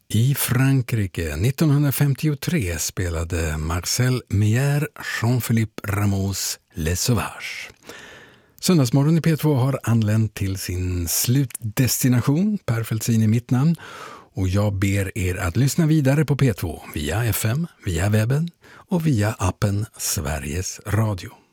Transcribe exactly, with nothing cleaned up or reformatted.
I Frankrike nittonhundrafemtiotre spelade Marcel Meyer Jean-Philippe Rameaus Les Sauvages. Söndagsmorgon i P två har anlänt till sin slutdestination. Per Fältzin i mitt namn. Och jag ber er att lyssna vidare på P två via F M, via webben och via appen Sveriges Radio.